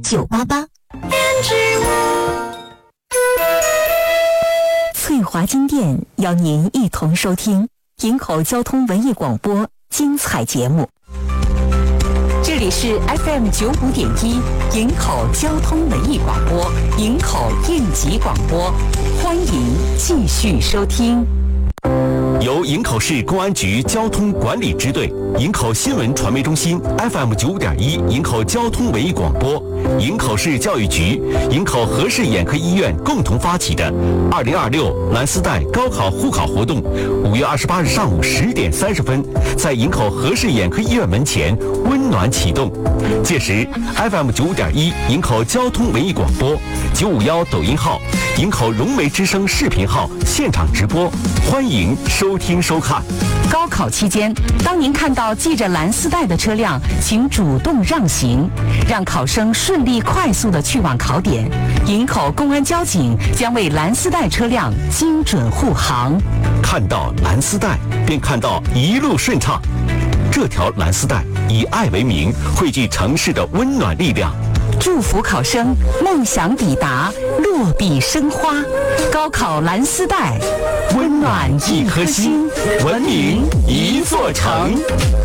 988。翠华金店邀您一同收听营口交通文艺广播精彩节目。这里是 FM95.1营口交通文艺广播，营口应急广播，欢迎继续收听。 由营口市公安局交通管理支队、营口新闻传媒中心 FM9.1营口交通文艺广播、营口市教育局、营口和氏眼科医院共同发起的2026蓝丝带高考护考活动，5月28日上午10点30分，在营口和氏眼科医院门前温暖启动。届时 FM9.1营口交通文艺广播、951抖音号、营口融媒之声视频号现场直播，欢迎收听收看。 高考期间，当您看到系着蓝丝带的车辆，请主动让行，让考生顺利快速地去往考点。营口公安交警将为蓝丝带车辆精准护航。 看到蓝丝带，便看到一路顺畅。这条蓝丝带以爱为名，汇聚城市的温暖力量。 祝福考生梦想抵达，落笔生花。高考蓝丝带，温暖一颗心，文明一座城。